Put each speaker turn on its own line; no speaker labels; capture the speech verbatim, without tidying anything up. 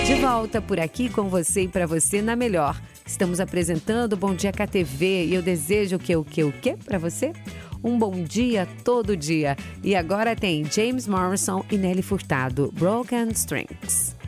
De volta por aqui com você e para você na Melhor. Estamos apresentando o Bom Dia K T V e eu desejo o que, o que, o que para você? Um bom dia todo dia. E agora tem James Morrison e Nelly Furtado, Broken Strings.